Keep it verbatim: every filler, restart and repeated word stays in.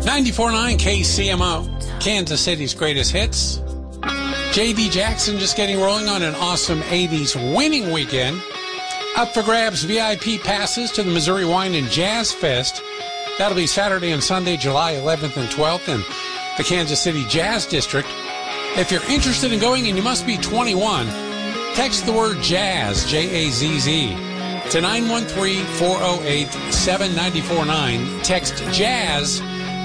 ninety-four point nine K C M O, Kansas City's greatest hits. J D Jackson just getting rolling on an awesome eighties winning weekend. Up for grabs, V I P passes to the Missouri Wine and Jazz Fest. That'll be Saturday and Sunday, July eleventh and twelfth in the Kansas City Jazz District. If you're interested in going, and you must be twenty-one, text the word JAZZ, J A Z Z, to nine one three, four oh eight, seven nine four nine. Text JAZZ